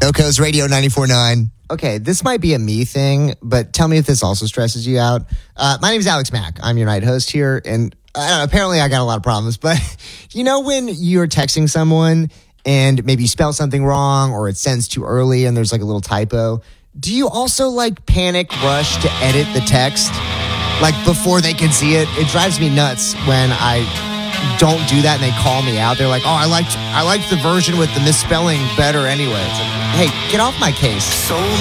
Coast Radio 94.9. Okay, this might be a me thing, but tell me if this also stresses you out. My name is Alex Mack. I'm your night host here, and apparently I got a lot of problems, but you know when you're texting someone and maybe you spell something wrong or it sends too early and there's like a little typo, do you also like panic rush to edit the text like before they can see it? It drives me nuts when I don't do that and they call me out. They're like, oh, I liked the version with the misspelling better anyway. It's like, hey, get off my case. So